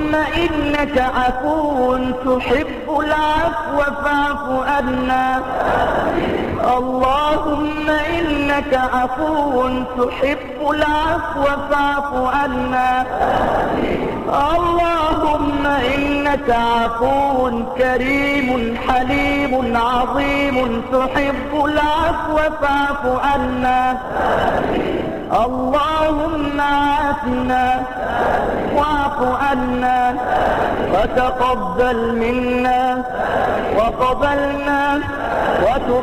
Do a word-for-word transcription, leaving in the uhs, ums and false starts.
اللهم إنك عفو تحب العفو فاعف عنا. اللهم إنك عفو تحب العفو فاعف عنا. اللهم إنك عفو كريم حليم عظيم تحب العفو فاعف عنا. اللهم عافنا واعف عنا وتقبل منا وقبلنا وتب